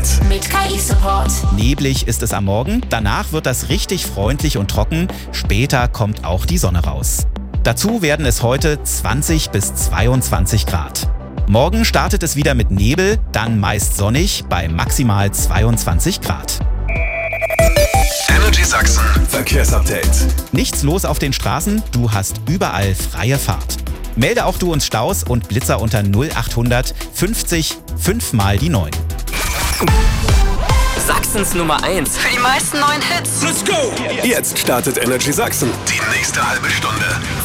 Mit KI-Support. Neblig ist es am Morgen, danach wird das richtig freundlich und trocken. Später kommt auch die Sonne raus. Dazu werden es heute 20 bis 22 Grad. Morgen startet es wieder mit Nebel, dann meist sonnig bei maximal 22 Grad. Energy Sachsen Verkehrsupdate. Nichts los auf den Straßen, du hast überall freie Fahrt. Melde auch du uns Staus und Blitzer unter 0800 50 5 mal die 9. Sachsens Nummer 1. Für die meisten neuen Hits. Let's go! Jetzt startet Energy Sachsen. Die nächste halbe Stunde